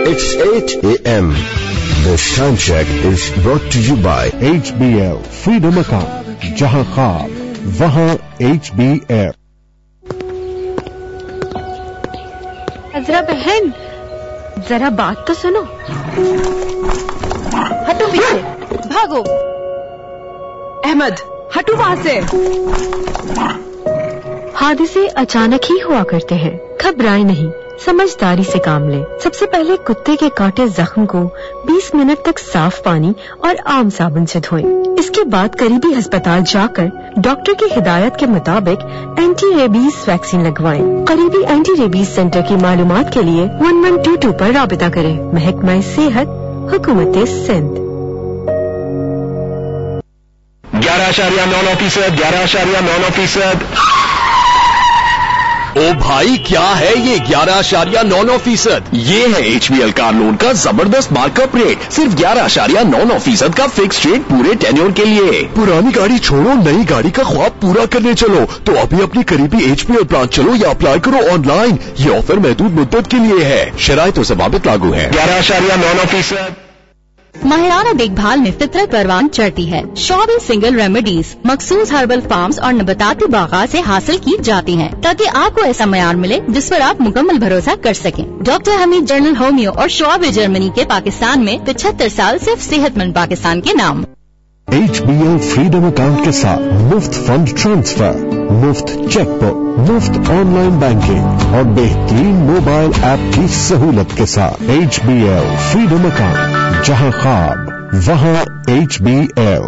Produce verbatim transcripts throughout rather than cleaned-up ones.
It's eight a.m. This time check is brought to you by H B L Freedom Account. जहां ख्वाब वहां H B L. अजरा बहन, जरा बात तो सुनो. हटो पीछे, भागो. अहमद, हटो वहां से. हादसे अचानक ही हुआ करते हैं. घबराए नहीं, समझदारी से काम ले. सबसे पहले कुत्ते के काटे जख्म को बीस मिनट तक साफ पानी और आम साबुन से धोएं. इसके बाद करीबी अस्पताल जाकर डॉक्टर की हिदायत के मुताबिक एंटी रेबीज वैक्सीन लगवाएं. करीबी एंटी रेबीज सेंटर की मालूमात के लिए वन वन टू टू पर राबिता करें. महकमा सेहत, हुकूमत सिंध. ग्यारह आशारिया नौ फीसद ग्यारह आशारिया नौ फीसद ओ भाई, क्या है ये ग्यारह आशारिया नौ नौ फीसद? ये है H B L car loan का जबरदस्त मार्कअप रेट. सिर्फ ग्यारह आशारिया नौ नौ फीसद का फिक्स रेट पूरे टेन्योर के लिए. पुरानी गाड़ी छोड़ो, नई गाड़ी का ख्वाब पूरा करने चलो तो अभी अपनी करीबी एच बी एल ब्रांच चलो या अप्लाई करो ऑनलाइन. ये ऑफर महदूद मुद्दत के लिए है, शराइतों से वाबित लागू है. ग्यारह आशारिया नौ नौ फीसद माहिराना देखभाल में फितरत परवान चढ़ती है. शॉबी सिंगल रेमेडीज मखसूस हर्बल फार्म्स और नबताती बागात से हासिल की जाती हैं, ताकि आपको ऐसा मयार मिले जिस पर आप मुकम्मल भरोसा कर सकें. डॉक्टर हमीद जनरल होमियो और शॉबी जर्मनी के पाकिस्तान में पचहत्तर साल सिर्फ सेहतमंद पाकिस्तान के नाम. H B L freedom account के साथ मुफ्त फंड ट्रांसफर, मुफ्त चेकबुक, मुफ्त ऑनलाइन बैंकिंग और बेहतरीन मोबाइल ऐप की सहूलत के साथ H B L freedom account. जहां ख्वाब वहां H B L.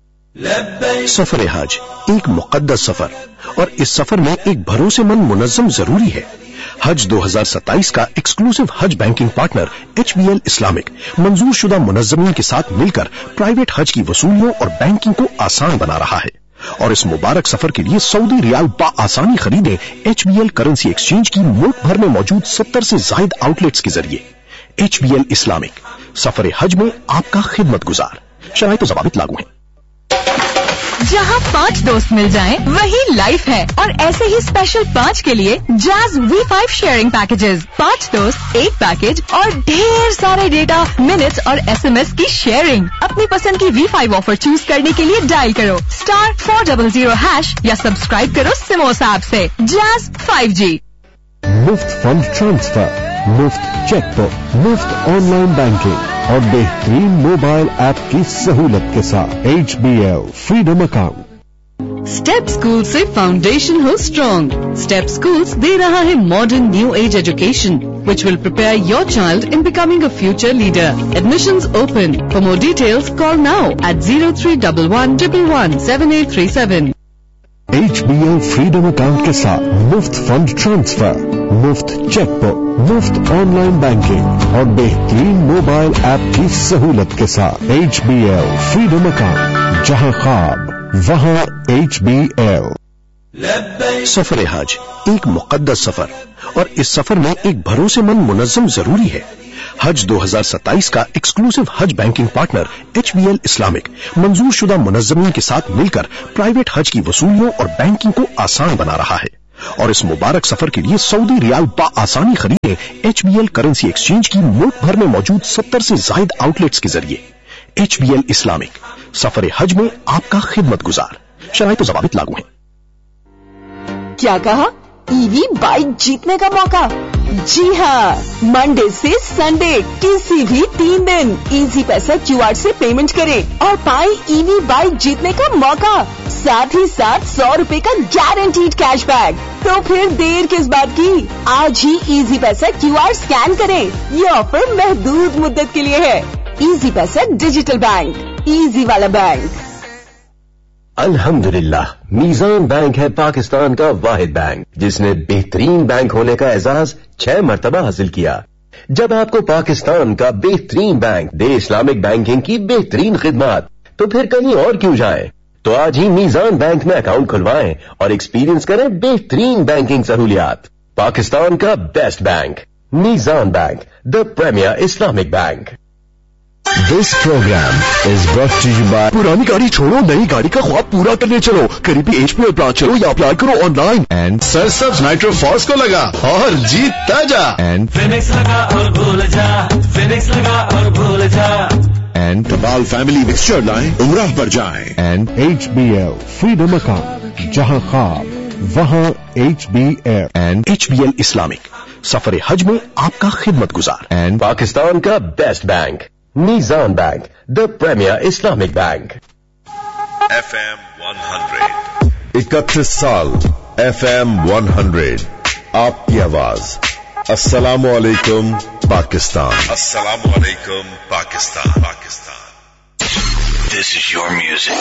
सफर हज एक मुकद्दस सफर, और इस सफर में एक भरोसेमंद मुनज़्ज़म जरूरी है. हज दो हज़ार सत्ताईस का एक्सक्लूसिव हज banking partner H B L Islamic मंजूर शुदा मुनज़्ज़मीन के साथ मिलकर प्राइवेट हज की वसूलियों और बैंकिंग को आसान बना रहा है. और इस मुबारक सफर के लिए सऊदी रियाल बआसानी खरीदें H B L currency exchange की मुल्क भर में मौजूद सत्तर से जायद आउटलेट्स के जरिए. एच बी एल इस्लामिक, सफर हज में आपका खिदमत गुजार. शराइत ज़वाबित लागू हैं. जहाँ पाँच दोस्त मिल जाएं, वही लाइफ है. और ऐसे ही स्पेशल पाँच के लिए जाज वी फाइव शेयरिंग पैकेजेस. पाँच दोस्त, एक पैकेज और ढेर सारे डेटा, मिनट्स और एस एम एस की शेयरिंग. अपनी पसंद की वी फाइव ऑफर चूज करने के लिए डायल करो star four double zero hash या सब्सक्राइब करो सिमोस ऐप से. जाज फाइव जी. मुफ्त फंड ट्रांसफर, मुफ्त चेकबुक, मुफ्त ऑनलाइन बैंकिंग और बेहतरीन मोबाइल ऐप की सहूलत के साथ H B L freedom account. Step school से फाउंडेशन हो स्ट्रॉन्ग. स्टेप स्कूल्स दे रहा है modern new age education which will prepare your child in becoming a future leader. Admissions open. For more details, call now at zero three one one one one seven eight three seven. H B L freedom account के साथ मुफ्त fund transfer, मुफ्त chequebook, मुफ्त online banking और बेहतरीन mobile app की सहूलत के साथ H B L freedom account. जहां ख्वाब वहां H B L. सफर हज एक मुकद्दस सफर, और इस सफर में एक भरोसेमंद मुनज़्ज़म जरूरी है. हज दो हज़ार सत्ताईस का एक्सक्लूसिव हज banking partner H B L Islamic मंजूर शुदा मुनज़्ज़मीन के साथ मिलकर प्राइवेट हज की वसूलियों और बैंकिंग को आसान बना रहा है. और इस मुबारक सफर के लिए सऊदी रियाल बआसानी खरीदें H B L currency exchange की मुल्क भर में मौजूद सत्तर से जायद आउटलेट्स के जरिए. एच बी एल इस्लामिक, सफर हज में आपका खिदमत गुजार. शराइत ज़वाबित लागू हैं. क्या कहा? ईवी बाइक जीतने का मौका? जी हाँ, मंडे से संडे किसी भी तीन दिन इजी पैसा क्यू आर से पेमेंट करें और पाएं ईवी बाइक जीतने का मौका. साथ ही साथ सौ रुपए का गारंटीड कैशबैक. तो फिर देर किस बात की? आज ही इजी पैसा क्यू आर स्कैन करें. ये ऑफर महदूद मुद्दत के लिए है. इजी पैसा डिजिटल बैंक, इजी वाला बैंक. अल्हम्दुलिल्लाह, मीज़ान बैंक है पाकिस्तान का वाहिद बैंक जिसने बेहतरीन बैंक होने का एजाज छह मरतबा हासिल किया. जब आपको पाकिस्तान का बेहतरीन बैंक दे इस्लामिक बैंकिंग की बेहतरीन खिदमत, तो फिर कहीं और क्यों जाएं? तो आज ही मीज़ान बैंक में अकाउंट खुलवाएं और एक्सपीरियंस करें बेहतरीन बैंकिंग सहूलियात. पाकिस्तान का best bank, Meezaan bank, the premiere Islamic bank. This program is brought to you by पुरानी गाड़ी छोड़ो, नई गाड़ी का ख्वाब पूरा करने चलो, करीबी एचपी ब्रांच चलो या अप्लाई करो ऑनलाइन। and सरसब्ज नाइट्रो फॉर्स को लगा और जीतता जा। and फिनिक्स लगा और भूल जा, फिनिक्स लगा और भूल जा। and टबाल फैमिली मिक्सचर लाएं, उम्राह पर जाएं। and H B L freedom account, जहां ख्वाब वहां H B L and H B L Islamic सफर हज में आपका खिदमत गुजार। and पाकिस्तान का best bank नीजान bank, the premiere Islamic bank. F M one hundred इकतीस साल एफ एम वन हंड्रेड आपकी आवाज। अस्सलामु अलैकुम पाकिस्तान, अस्सलामु अलैकुम Pakistan, Pakistan. This is your music.